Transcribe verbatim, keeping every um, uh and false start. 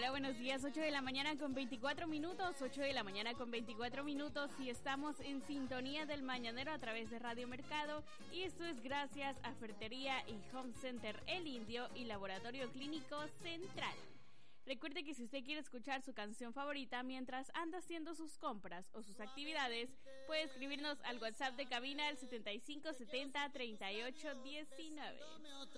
Hola, buenos días, ocho de la mañana con veinticuatro minutos, ocho de la mañana con veinticuatro minutos y estamos en sintonía del Mañanero a través de Radio Mercado y esto es gracias a Ferretería y Home Center El Indio y Laboratorio Clínico Central. Recuerde que si usted quiere escuchar su canción favorita mientras anda haciendo sus compras o sus actividades, puede escribirnos al WhatsApp de cabina al setenta y cinco setenta treinta y ocho diecinueve.